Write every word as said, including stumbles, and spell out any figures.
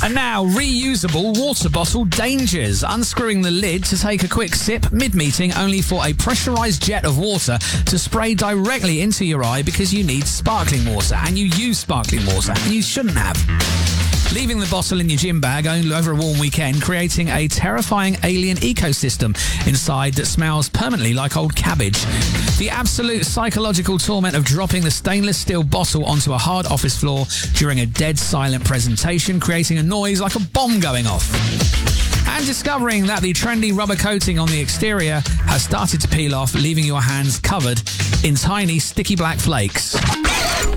And now, reusable water bottle dangers. Unscrewing the lid to take a quick sip mid-meeting only for a pressurised jet of water to spray directly into your eye because you need sparkling water. And you use sparkling water, and you shouldn't have. Leaving the bottle in your gym bag over a warm weekend, creating a terrifying alien ecosystem inside that smells permanently like old cabbage. The absolute psychological torment of dropping the stainless steel bottle onto a hard office floor during a dead silent presentation, creating a noise like a bomb going off. And discovering that the trendy rubber coating on the exterior has started to peel off, leaving your hands covered in tiny sticky black flakes.